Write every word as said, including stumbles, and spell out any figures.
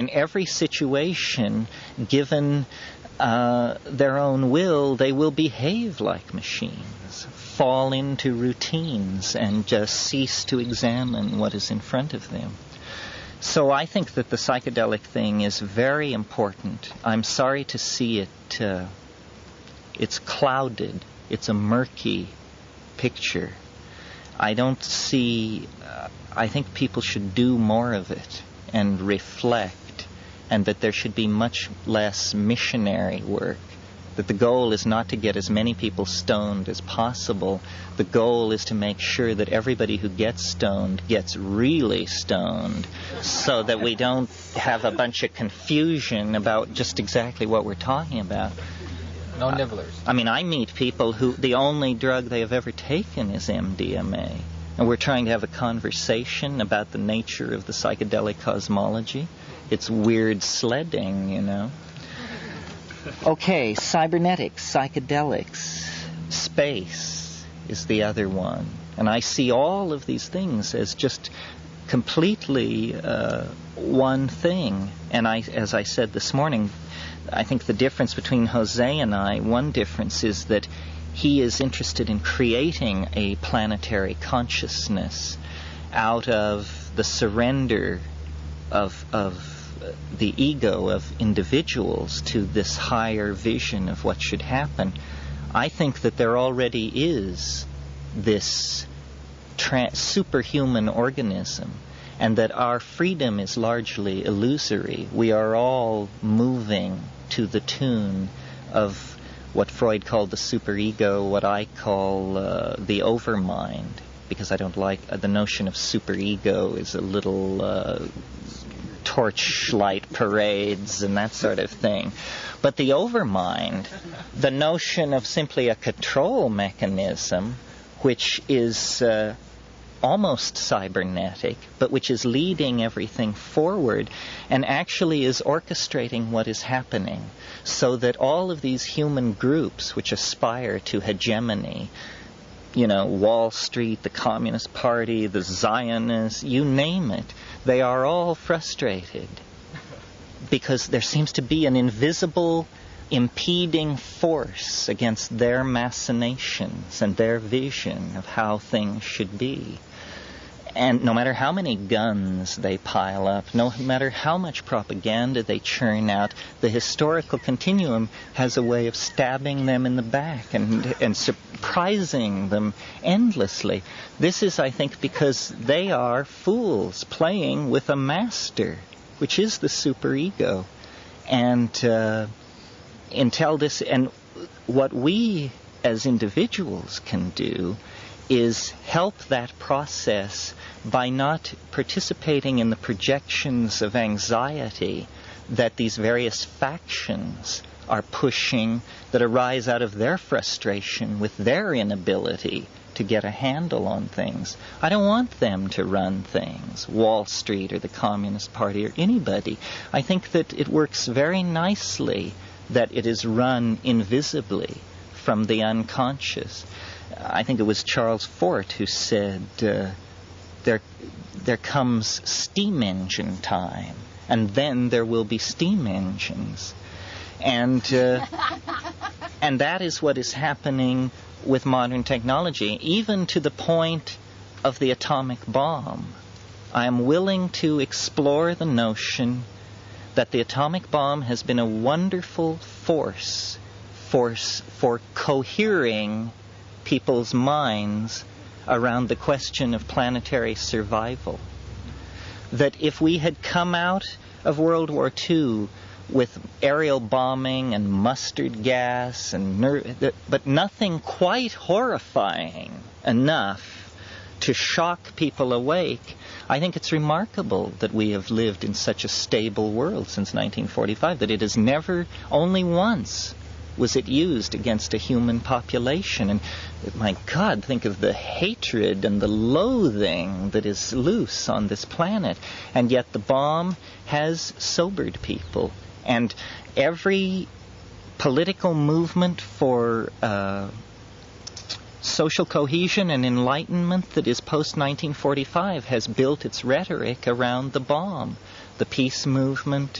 in every situation, given uh, their own will, they will behave like machines, fall into routines, and just cease to examine what is in front of them. So I think that the psychedelic thing is very important. I'm sorry to see it. Uh, it's clouded. It's a murky picture. I don't see... Uh, I think people should do more of it and reflect, and that there should be much less missionary work. That the goal is not to get as many people stoned as possible. The goal is to make sure that everybody who gets stoned gets really stoned, so that we don't have a bunch of confusion about just exactly what we're talking about. No nibblers. I mean, I meet people who the only drug they have ever taken is M D M A. And we're trying to have a conversation about the nature of the psychedelic cosmology. It's weird sledding, you know. Okay, cybernetics, psychedelics, space is the other one. And I see all of these things as just completely uh, one thing. And I, as I said this morning, I think the difference between Jose and I, one difference is that he is interested in creating a planetary consciousness out of the surrender of of the ego of individuals to this higher vision of what should happen. I think that there already is this tra- superhuman organism, and that our freedom is largely illusory. We are all moving to the tune of what Freud called the superego, what I call uh, the overmind, because I don't like uh, the notion of superego is a little uh, torchlight parades and that sort of thing. But the overmind, the notion of simply a control mechanism, which is uh, almost cybernetic, but which is leading everything forward and actually is orchestrating what is happening, so that all of these human groups which aspire to hegemony, you know, Wall Street, the Communist Party, the Zionists, you name it, they are all frustrated because there seems to be an invisible impeding force against their machinations and their vision of how things should be. And no matter how many guns they pile up, no matter how much propaganda they churn out, the historical continuum has a way of stabbing them in the back and, and surprising them endlessly. This is, I think, because they are fools playing with a master, which is the superego. And uh, until this, and what we as individuals can do is help that process by not participating in the projections of anxiety that these various factions are pushing, that arise out of their frustration with their inability to get a handle on things. I don't want them to run things, Wall Street or the Communist Party or anybody. I think that it works very nicely that it is run invisibly from the unconscious. I think it was Charles Fort who said, uh, there, there comes steam engine time, and then there will be steam engines. And, uh, and that is what is happening with modern technology, even to the point of the atomic bomb. I am willing to explore the notion that the atomic bomb has been a wonderful force, force for cohering people's minds around the question of planetary survival. That if we had come out of World War Two with aerial bombing and mustard gas, and ner- but nothing quite horrifying enough to shock people awake, I think it's remarkable that we have lived in such a stable world since nineteen forty-five, that it has never, only once, was it used against a human population. And my God, think of the hatred and the loathing that is loose on this planet. And yet the bomb has sobered people. And every political movement for uh, social cohesion and enlightenment that is post nineteen forty-five has built its rhetoric around the bomb. The peace movement,